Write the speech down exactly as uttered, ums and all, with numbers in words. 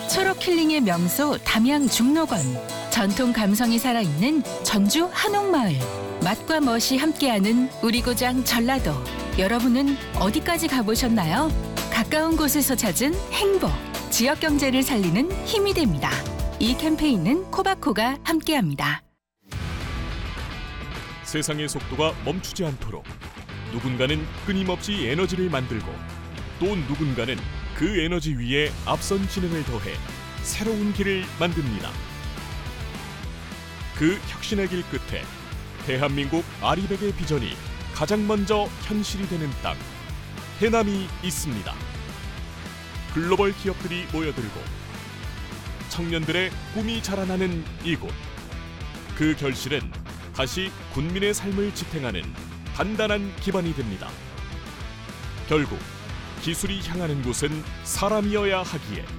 초록 힐링의 명소 담양 중록원. 전통 감성이 살아있는 전주 한옥마을. 맛과 멋이 함께하는 우리 고장 전라도. 여러분은 어디까지 가보셨나요? 가까운 곳에서 찾은 행복. 지역 경제를 살리는 힘이 됩니다. 이 캠페인은 코바코가 함께합니다. 세상의 속도가 멈추지 않도록 누군가는 끊임없이 에너지를 만들고 또 누군가는 그 에너지 위에 앞선 지능을 더해 새로운 길을 만듭니다. 그 혁신의 길 끝에 대한민국 아리백의 비전이 가장 먼저 현실이 되는 땅, 해남이 있습니다. 글로벌 기업들이 모여들고 청년들의 꿈이 자라나는 이곳. 그 결실은 다시 군민의 삶을 지탱하는 단단한 기반이 됩니다. 결국 기술이 향하는 곳은 사람이어야 하기에